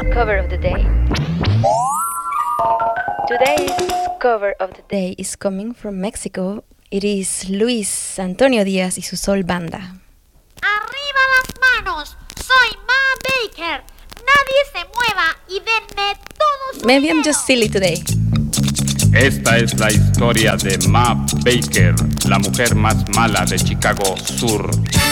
Cover of the day. Today's cover of the day is coming from Mexico. It is Luis Antonio Díaz y su Sol Banda. ¡Arriba las manos! ¡Soy Ma Baker! ¡Nadie se mueva y denme todo su Maybe dinero! I'm just silly today. Esta es la historia de Ma Baker, la mujer más mala de Chicago Sur.